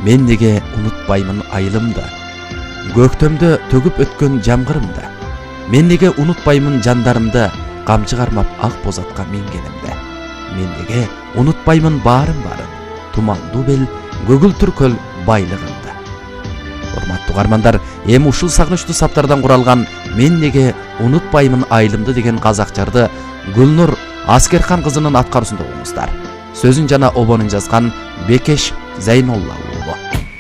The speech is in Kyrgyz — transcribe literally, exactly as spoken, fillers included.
мен неге унутпаймын айылымды, көктөмдө төгүп өткөн жамгырымды, мен неге унутпаймын жандарымды, камчы кармап ак боз атка мингенимди, мен неге унутпаймын баарын барын, тумандуу бел көгүлтүр көл байлыгымды. Урматтуу угармандар, эми ушул сагынычтуу саптардан куралган мен неге унутпаймын айылымды деген казак жарды Гүлнур Аскерхан кызынын аткаруусунда угуңуздар. Сөзүн жана обонун жазган Бекеш Зайнолла.